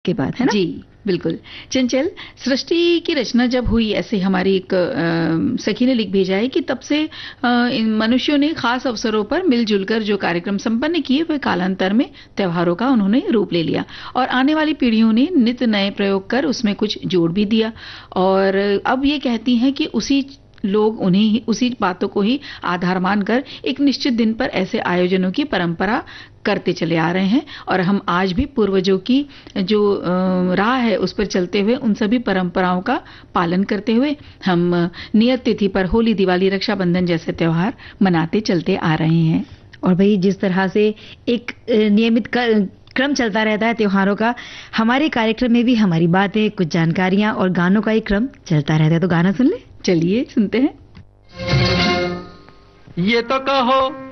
के बाद, है ना? जी बिल्कुल। चंचल, सृष्टि की रचना जब हुई, ऐसे हमारी एक सखी ने लिख भेजा है कि तब से इन मनुष्यों ने खास अवसरों पर मिलजुल कर जो कार्यक्रम संपन्न किए, वे कालांतर में त्योहारों का उन्होंने रूप ले लिया और आने वाली पीढ़ियों ने नित नए प्रयोग कर उसमें कुछ जोड़ भी दिया। और अब ये कहती हैं कि लोग उन्हीं उसी बातों को ही आधार मानकर एक निश्चित दिन पर ऐसे आयोजनों की परंपरा करते चले आ रहे हैं और हम आज भी पूर्वजों की जो राह है उस पर चलते हुए उन सभी परंपराओं का पालन करते हुए हम नियत तिथि पर होली, दिवाली, रक्षाबंधन जैसे त्योहार मनाते चलते आ रहे हैं। और भाई, जिस तरह से एक नियमित क्रम चलता रहता है त्योहारों का, हमारे कार्यक्रम में भी हमारी बातें, कुछ जानकारियां और गानों का एक क्रम चलता रहता है। तो गाना सुन ले, चलिए सुनते हैं। ये तो कहो